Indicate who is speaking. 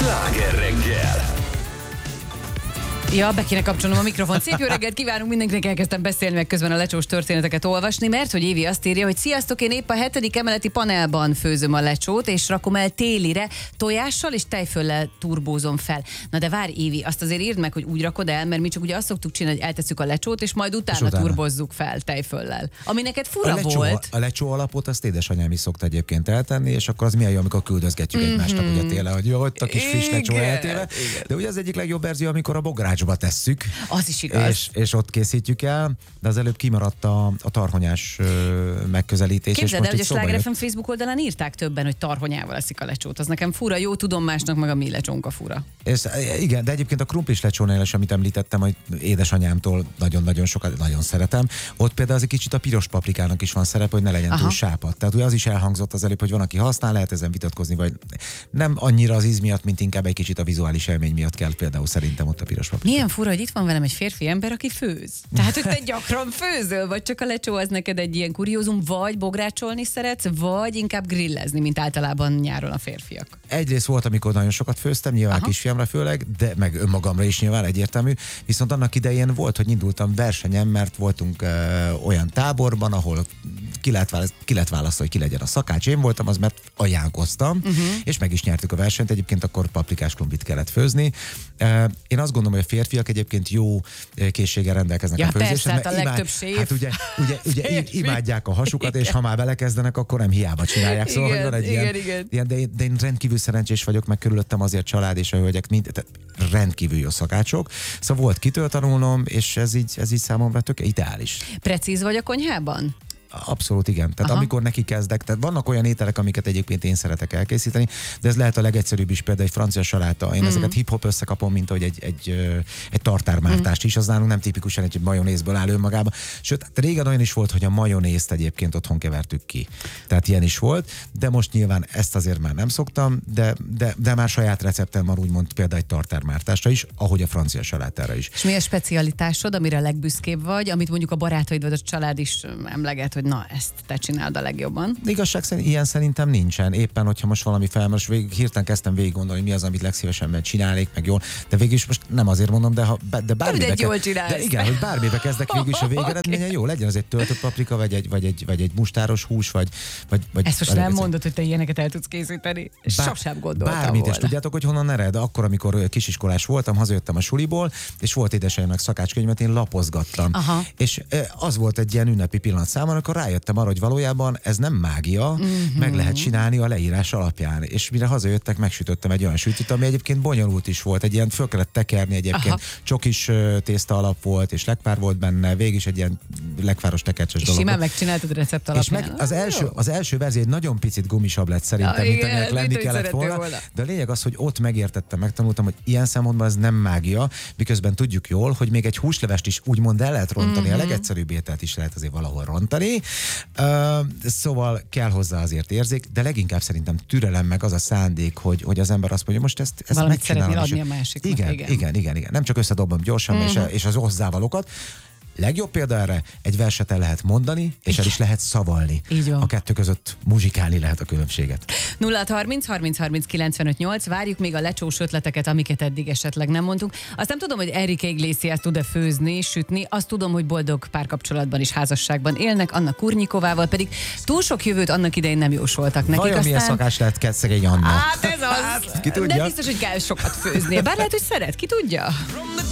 Speaker 1: Sláger reggel!
Speaker 2: Ja, be kéne kapcsolnom a mikrofont. Szép jó reggelt kívánunk mindenkinek, elkezdtem beszélni, meg közben a lecsós történeteket olvasni, mert hogy Évi azt írja, hogy sziasztok, én épp a 7. emeleti panelban főzöm a lecsót, és rakom el télire, tojással és tejföllel turbózom fel. Na de várj, Évi, azt azért írd meg, hogy úgy rakod el, mert mi csak ugye azt szoktuk csinálni, hogy eltesszük a lecsót, és majd utána turbozzuk fel tejföllel. Ami neked fura volt.
Speaker 3: A lecsó alapot azt édesanyám is szokta egyébként eltenni, és akkor az milyen jó, amikor küldözgetjük egymásnak, ugye tényleg, hogy jó, ott a kis friss lecsó eltéve. De ugye az egyik legjobb verzió, amikor a bográcsba tesszük.
Speaker 2: Az is igaz.
Speaker 3: És ott készítjük el, de az előbb kimaradt a tarhonyás megközelítés.
Speaker 2: Képzeld el, hogy a Sláger FM Facebook oldalán írták többen, hogy tarhonyával eszik a lecsót. Az nekem fura, jó, tudom, másnak meg a mi lecsónk fura.
Speaker 3: Igen, de egyébként a krumplis lecsónál is, amit említettem, hogy édesanyámtól nagyon-nagyon sokat, nagyon szeretem. Ott például az egy kicsit a piros paprikának is van szerepe, hogy ne legyen túl sápadt. Tehát ugye az is elhangzott az előbb, hogy van, aki használ, lehet ezen vitatkozni, vagy nem annyira az íz miatt, mint inkább egy kicsit a vizuális élmény miatt kell például szerintem ott a piros paprika.
Speaker 2: Milyen fura, hogy itt van velem egy férfi ember, aki főz. Tehát, hogy te gyakran főzöl, vagy csak a lecsó az neked egy ilyen kuriózum, vagy bográcsolni szeretsz, vagy inkább grillezni, mint általában nyáron a férfiak.
Speaker 3: Egyrészt volt, amikor nagyon sokat főztem, nyilván kisfiamra főleg, de meg önmagamra is nyilván egyértelmű. Viszont annak idején volt, hogy indultam versenyen, mert voltunk olyan táborban, ahol ki lehet választani, hogy ki legyen a szakács. Én voltam az, mert ajánlkoztam, és meg is nyertük a versenyt. Egyébként akkor paprikás krumplit kellett főzni. Én azt gondolom, hogy a férfiak egyébként jó készséggel rendelkeznek a főzéshez.
Speaker 2: Persze, hát a legtöbb séf.
Speaker 3: Hát ugye imádják a hasukat, és ha már belekezdenek, akkor nem hiába csinálják. Szóval,
Speaker 2: igen,
Speaker 3: hogy van egy
Speaker 2: igen.
Speaker 3: De én rendkívül szerencsés vagyok, meg körülöttem azért család és a hölgyek tehát rendkívül jó szakácsok. Szóval volt kitől tanulnom, és ez így számomra tök ideális.
Speaker 2: Precíz vagy a konyhában?
Speaker 3: Abszolút igen. Tehát amikor neki kezdek, tehát vannak olyan ételek, amiket egyébként én szeretek elkészíteni, de ez lehet a legegyszerűbb is, például egy francia saláta. Én ezeket hip-hop összekapom, mint hogy egy tartármártást is, az nálunk nem tipikusan egy majonézből áll önmagában. Sőt, régen olyan is volt, hogy a majonézt egyébként otthon kevertük ki. Tehát ilyen is volt, de most nyilván ezt azért már nem szoktam, de már saját receptem van úgymond például egy tartármártásra is, ahogy a francia salátára is.
Speaker 2: És mi a specialitásod, amire a legbüszkébb vagy, amit mondjuk a barátaid vagy a család is emleget, hogy na, ezt te csináld a legjobban?
Speaker 3: De igazság szerint ilyen szerintem nincsen. Éppen, hogyha most valami felmerül, hirtelen kezdtem végig gondolni, mi az, amit legszívesebben csinálnék, meg jól. De végül is most nem azért mondom, de bármibe
Speaker 2: jól csinálsz.
Speaker 3: De igen, hogy bármibe kezdek, végül is a végeredménye jó legyen, az egy töltött paprika, vagy egy mustáros hús, vagy
Speaker 2: ezt most nem mondod, hogy te ilyeneket el tudsz készíteni? Sosem gondoltam
Speaker 3: bármit,
Speaker 2: volna.
Speaker 3: és tudjátok, hogy honnan ered? Akkor, amikor kisiskolás voltam, hazajöttem a suliból, és volt édesanyámnak szakácskönyvet, én lapozgattam. És az volt egy ilyen ünnepi pillanat számomra, akkor rájöttem arra, hogy valójában ez nem mágia, meg lehet csinálni a leírás alapján. És mire hazajöttek, megsütöttem egy olyan sütit, ami egyébként bonyolult is volt, egy ilyen föl kellett tekerni egyébként, csokis tészta alap volt, és lekvár volt benne, végig is egy ilyen lekváros tekercses dolog.
Speaker 2: Simán megcsináltad a recept alapján.
Speaker 3: És az első verzió egy nagyon picit gumisabb lett szerintem, mint aminek lenni kellett volna. De a lényeg az, hogy ott megértettem, megtanultam, hogy ilyen szempontból ez nem mágia, miközben tudjuk jól, hogy még egy húslevest is úgymond el lehet rontani, a legegyszerűbb ételt is lehet azért valahol rontani. Szóval kell hozzá azért érzék, de leginkább szerintem türelem, meg az a szándék, hogy az ember azt mondja, most ezt
Speaker 2: valamit szeretnél adni a másiknak.
Speaker 3: Igen. Nem csak összedobom gyorsan, és az hozzávalókat. Legjobb példa erre, egy verset el lehet mondani, és el is lehet szavalni. A kettő között muzsikálni lehet a különbséget.
Speaker 2: 0630 30 30 95 8, várjuk még a lecsós ötleteket, amiket eddig esetleg nem mondtunk. Azt nem tudom, hogy Enrique Iglesias tud-e főzni, sütni, azt tudom, hogy boldog párkapcsolatban és házasságban élnek, Anna Kurnikovával pedig túl sok jövőt annak idején nem jósoltak nekik.
Speaker 3: Vajon milyen szakás lehet szegény Anna?
Speaker 2: Hát ez az.
Speaker 3: Ki tudja?
Speaker 2: De biztos, hogy kell sokat főzni. Bár lehet, hogy szeret, ki tudja?